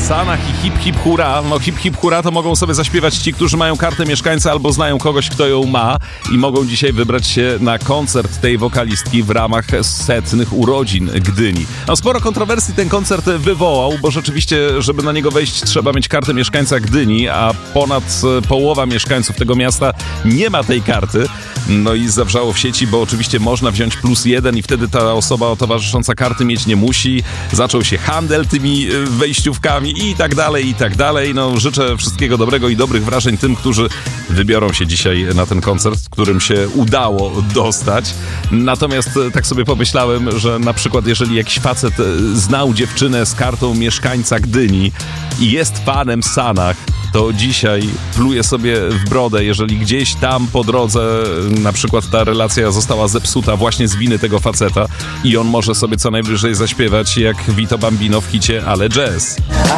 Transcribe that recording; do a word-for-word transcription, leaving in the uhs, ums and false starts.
Sanach i Hip Hip Hura. No Hip Hip Hura to mogą sobie zaśpiewać ci, którzy mają kartę mieszkańca albo znają kogoś, kto ją ma i mogą dzisiaj wybrać się na koncert tej wokalistki w ramach setnych urodzin Gdyni. No sporo kontrowersji ten koncert wywołał, bo rzeczywiście, żeby na niego wejść, trzeba mieć kartę mieszkańca Gdyni, a ponad połowa mieszkańców tego miasta nie ma tej karty. No i zawrzało w sieci, bo oczywiście można wziąć plus jeden i wtedy ta osoba towarzysząca karty mieć nie musi. Zaczął się handel tymi wejściówkami i tak dalej, i tak dalej. No życzę wszystkiego dobrego i dobrych wrażeń tym, którzy wybiorą się dzisiaj na ten koncert, którym się udało dostać. Natomiast tak sobie pomyślałem, że na przykład jeżeli jakiś facet znał dziewczynę z kartą mieszkańca Gdyni i jest fanem Sanach, to dzisiaj pluje sobie w brodę, jeżeli gdzieś tam po drodze na przykład ta relacja została zepsuta właśnie z winy tego faceta i on może sobie co najwyżej zaśpiewać jak Vito Bambino w hicie Ale Jazz.